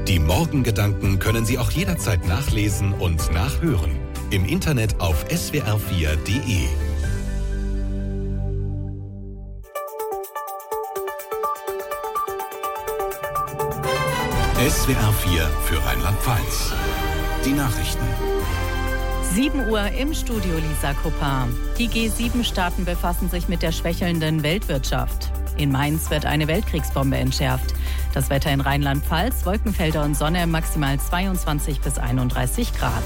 Die Morgengedanken können Sie auch jederzeit nachlesen und nachhören. Im Internet auf swr4.de. SWR4 für Rheinland-Pfalz. Die Nachrichten. 7 Uhr im Studio, Lisa Kuppar. Die G7-Staaten befassen sich mit der schwächelnden Weltwirtschaft. In Mainz wird eine Weltkriegsbombe entschärft. Das Wetter in Rheinland-Pfalz, Wolkenfelder und Sonne, maximal 22 bis 31 Grad.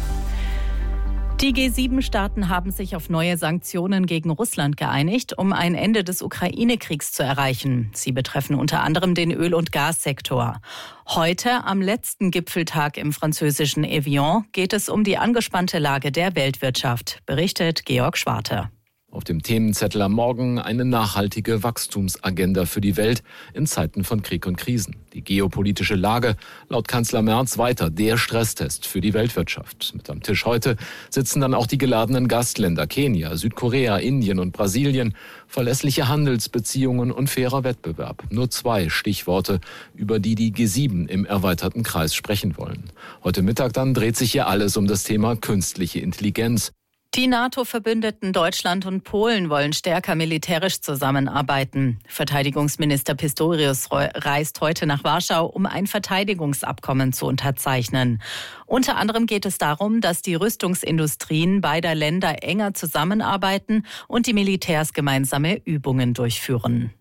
Die G7-Staaten haben sich auf neue Sanktionen gegen Russland geeinigt, um ein Ende des Ukraine-Kriegs zu erreichen. Sie betreffen unter anderem den Öl- und Gassektor. Heute, am letzten Gipfeltag im französischen Evian, geht es um die angespannte Lage der Weltwirtschaft, berichtet Georg Schwarte. Auf dem Themenzettel am Morgen eine nachhaltige Wachstumsagenda für die Welt in Zeiten von Krieg und Krisen. Die geopolitische Lage, laut Kanzler Merz, weiter der Stresstest für die Weltwirtschaft. Mit am Tisch heute sitzen dann auch die geladenen Gastländer Kenia, Südkorea, Indien und Brasilien. Verlässliche Handelsbeziehungen und fairer Wettbewerb. Nur 2 Stichworte, über die G7 im erweiterten Kreis sprechen wollen. Heute Mittag dann dreht sich hier alles um das Thema künstliche Intelligenz. Die NATO-Verbündeten Deutschland und Polen wollen stärker militärisch zusammenarbeiten. Verteidigungsminister Pistorius reist heute nach Warschau, um ein Verteidigungsabkommen zu unterzeichnen. Unter anderem geht es darum, dass die Rüstungsindustrien beider Länder enger zusammenarbeiten und die Militärs gemeinsame Übungen durchführen.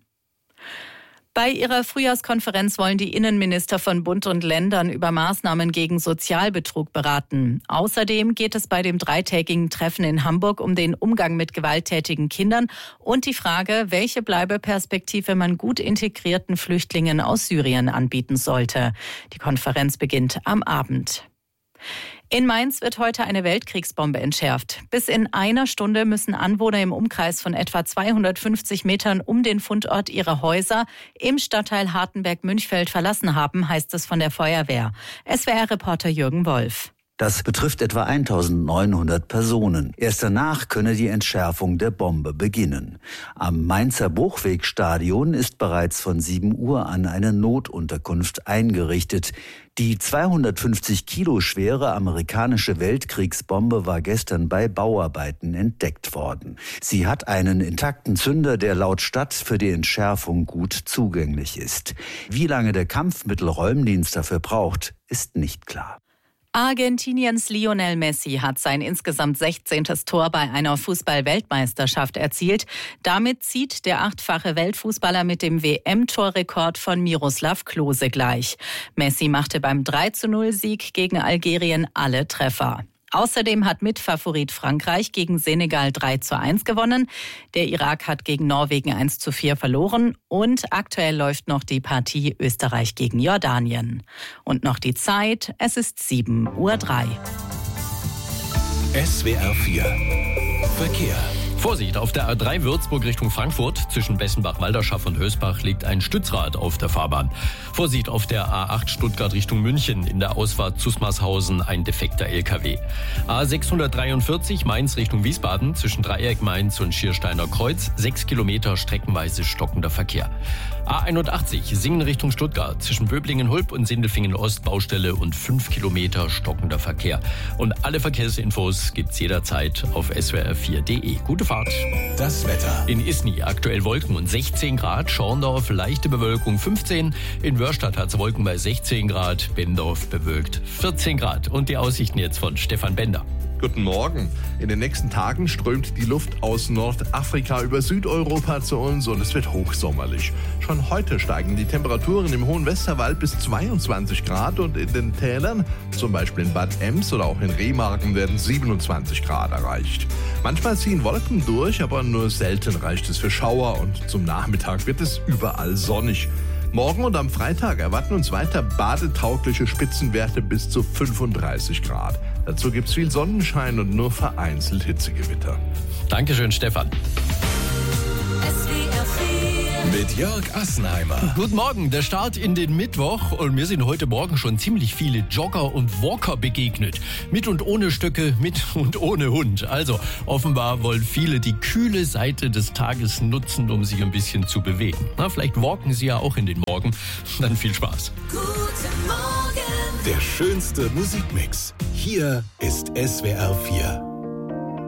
Bei ihrer Frühjahrskonferenz wollen die Innenminister von Bund und Ländern über Maßnahmen gegen Sozialbetrug beraten. Außerdem geht es bei dem 3-tägigen Treffen in Hamburg um den Umgang mit gewalttätigen Kindern und die Frage, welche Bleibeperspektive man gut integrierten Flüchtlingen aus Syrien anbieten sollte. Die Konferenz beginnt am Abend. In Mainz wird heute eine Weltkriegsbombe entschärft. Bis in einer Stunde müssen Anwohner im Umkreis von etwa 250 Metern um den Fundort ihre Häuser im Stadtteil Hartenberg-Münchfeld verlassen haben, heißt es von der Feuerwehr. SWR-Reporter Jürgen Wolf. Das betrifft etwa 1900 Personen. Erst danach könne die Entschärfung der Bombe beginnen. Am Mainzer Bruchwegstadion ist bereits von 7 Uhr an eine Notunterkunft eingerichtet. Die 250 Kilo schwere amerikanische Weltkriegsbombe war gestern bei Bauarbeiten entdeckt worden. Sie hat einen intakten Zünder, der laut Stadt für die Entschärfung gut zugänglich ist. Wie lange der Kampfmittelräumdienst dafür braucht, ist nicht klar. Argentiniens Lionel Messi hat sein insgesamt 16. Tor bei einer Fußball-Weltmeisterschaft erzielt. Damit zieht der 8-fache Weltfußballer mit dem WM-Torrekord von Miroslav Klose gleich. Messi machte beim 3:0-Sieg gegen Algerien alle Treffer. Außerdem hat Mitfavorit Frankreich gegen Senegal 3:1 gewonnen. Der Irak hat gegen Norwegen 1:4 verloren. Und aktuell läuft noch die Partie Österreich gegen Jordanien. Und noch die Zeit, es ist 7:03 Uhr. SWR4 Verkehr. Vorsicht, auf der A3 Würzburg Richtung Frankfurt zwischen Bessenbach-Walderschaff und Hösbach liegt ein Stützrad auf der Fahrbahn. Vorsicht, auf der A8 Stuttgart Richtung München in der Ausfahrt Zusmarshausen ein defekter LKW. A643 Mainz Richtung Wiesbaden zwischen Dreieck Mainz und Schiersteiner Kreuz 6 Kilometer streckenweise stockender Verkehr. A81 Singen Richtung Stuttgart zwischen Böblingen-Hulb und Sindelfingen-Ost Baustelle und 5 Kilometer stockender Verkehr. Und alle Verkehrsinfos gibt's jederzeit auf swr4.de. Gute Fahrt. Das Wetter. In Isny aktuell Wolken und 16 Grad, Schorndorf leichte Bewölkung 15, in Wörstadt hat's Wolken bei 16 Grad, Bendorf bewölkt 14 Grad. Und die Aussichten jetzt von Stefan Bender. Guten Morgen. In den nächsten Tagen strömt die Luft aus Nordafrika über Südeuropa zu uns und es wird hochsommerlich. Schon heute steigen die Temperaturen im hohen Westerwald bis 22 Grad und in den Tälern, zum Beispiel in Bad Ems oder auch in Remagen, werden 27 Grad erreicht. Manchmal ziehen Wolken durch, aber nur selten reicht es für Schauer und zum Nachmittag wird es überall sonnig. Morgen und am Freitag erwarten uns weiter badetaugliche Spitzenwerte bis zu 35 Grad. Dazu gibt's viel Sonnenschein und nur vereinzelt Hitzegewitter. Dankeschön, Stefan. Mit Jörg Assenheimer. Guten Morgen, der Start in den Mittwoch und mir sind heute Morgen schon ziemlich viele Jogger und Walker begegnet. Mit und ohne Stöcke, mit und ohne Hund. Also offenbar wollen viele die kühle Seite des Tages nutzen, um sich ein bisschen zu bewegen. Na, vielleicht walken sie ja auch in den Morgen. Dann viel Spaß. Guten Morgen. Der schönste Musikmix. Hier ist SWR 4.